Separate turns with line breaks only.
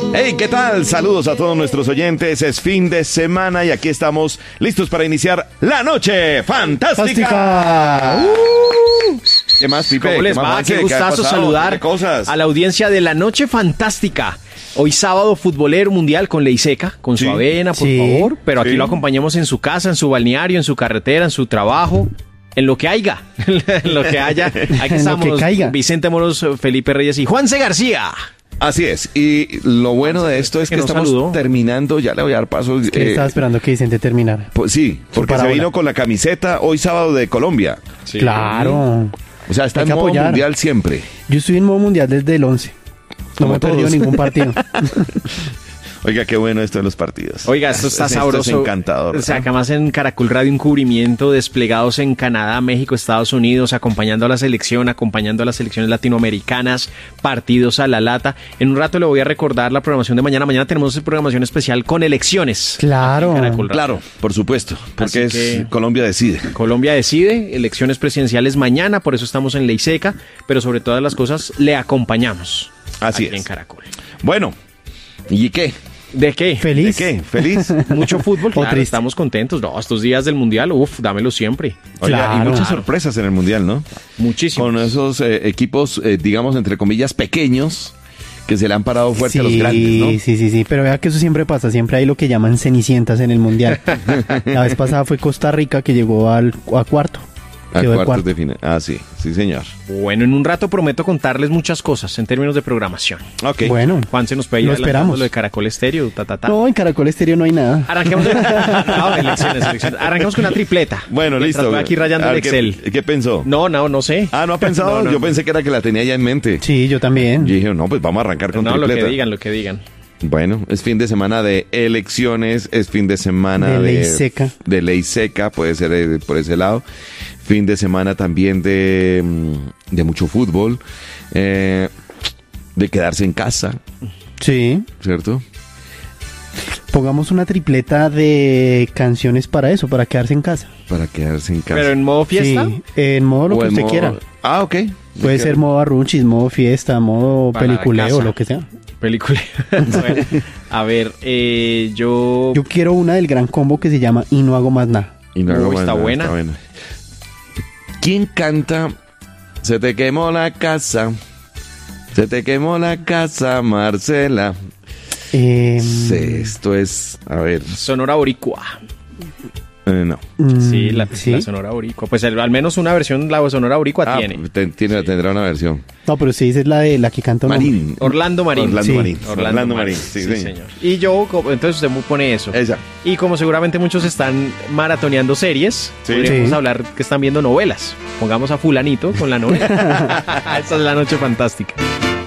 Hey, ¿qué tal? Saludos a todos nuestros oyentes. Es fin de semana y aquí estamos listos para iniciar la noche fantástica. ¿Qué más, Pipe?
¿Cómo les va? Qué gustazo saludar a la audiencia de la noche fantástica. Hoy sábado futbolero mundial con Ley Seca, con su avena, por favor. Pero aquí lo acompañamos en su casa, en su balneario, en su carretera, en su trabajo. En lo que haya, en lo que haya. Aquí estamos, Vicente Moros, Felipe Reyes y Juanse García.
Así es, y lo bueno de esto es que estamos terminando, ya le voy a dar paso.
Estaba esperando que Vicente terminara.
Pues sí, porque se vino con la camiseta hoy sábado de Colombia.
Sí. Claro.
O sea, está en modo mundial siempre.
Yo estoy en modo mundial desde el 11. No me he perdido ningún partido.
Oiga, qué bueno esto de los partidos.
Oiga, esto está sabroso.
Esto es encantador.
O sea, acá más en Caracol Radio, un cubrimiento desplegados en Canadá, México, Estados Unidos, acompañando a la selección, acompañando a las selecciones latinoamericanas, partidos a la lata. En un rato le voy a recordar la programación de mañana. Mañana tenemos programación especial con elecciones.
Claro.
Claro, por supuesto, porque es Colombia decide.
Colombia decide, elecciones presidenciales mañana, por eso estamos en Ley Seca, pero sobre todas las cosas le acompañamos.
Así
aquí
es.
En Caracol.
Bueno, ¿y qué?
¿De qué?
¿Feliz?
¿De qué? ¿Feliz?
Mucho fútbol, claro, estamos contentos. No, estos días del Mundial, dámelo siempre.
Oiga, y muchas sorpresas en el Mundial, ¿no?
Muchísimas.
Con esos equipos, digamos, entre comillas, pequeños, que se le han parado fuerte a los grandes, ¿no?
Sí, pero vea que eso siempre pasa, siempre hay lo que llaman cenicientas en el Mundial. La vez pasada fue Costa Rica, que llegó a cuarto.
A cuartos de final. Ah, sí, señor.
Bueno, en un rato prometo contarles muchas cosas en términos de programación.
Ok.
Bueno,
Juan se nos puede ir adelantando lo de Caracol Estéreo,
No, en Caracol Estéreo no hay nada.
Arranquemos elecciones. Arranquemos con una tripleta.
Bueno, listo.
Voy aquí rayando el Excel.
¿Qué pensó?
No sé.
Ah, ¿no ha pensado? No. Yo pensé que era que la tenía ya en mente.
Sí, yo también.
Yo dije, no, pues vamos a arrancar con tripleta.
Lo que digan.
Bueno, es fin de semana de elecciones, es fin de semana
de ley seca.
De ley seca, puede ser por ese lado. Fin de semana también de mucho fútbol, de quedarse en casa.
Sí.
¿Cierto?
Pongamos una tripleta de canciones para eso, para quedarse en casa.
Para quedarse en casa.
¿Pero en modo fiesta?
Sí, en modo lo que usted quiera.
Ah, ok.
Puede ser modo arrunchis, modo fiesta, modo peliculeo, lo que sea.
Película. Bueno, a ver, yo
quiero una del gran combo que se llama Y no hago más nada.
Y no hago más
está
nada,
buena.
Está buena. ¿Quién canta? Se te quemó la casa. Se te quemó la casa, Marcela. Sí, esto es, a ver.
Sonora Boricua.
No.
Sí, la Sonora Boricua. Pues al menos una versión la Sonora Boricua tiene.
Tendrá una versión.
No, pero sí, dice la que canta
Marín.
Orlando Marín.
Orlando Marín. Sí,
señor. Y yo, entonces usted pone eso.
Ella.
Y como seguramente muchos están maratoneando series, podríamos hablar que están viendo novelas. Pongamos a fulanito con la novela. Esta es la noche fantástica.